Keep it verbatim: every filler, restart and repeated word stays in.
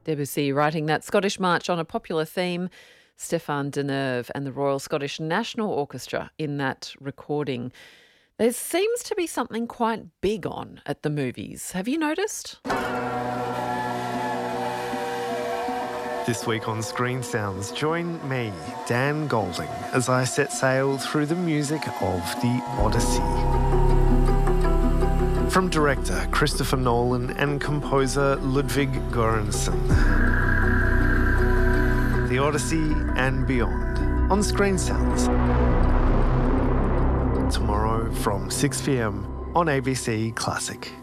Debussy writing that Scottish march on a popular theme. Stéphane Deneuve and the Royal Scottish National Orchestra in that recording. There seems to be something quite big on at the movies. Have you noticed? This week on Screen Sounds, join me, Dan Golding, as I set sail through the music of the Odyssey. From director Christopher Nolan and composer Ludwig Göransson. The Odyssey and beyond on Screen Sounds. Tomorrow from six p m on A B C Classic.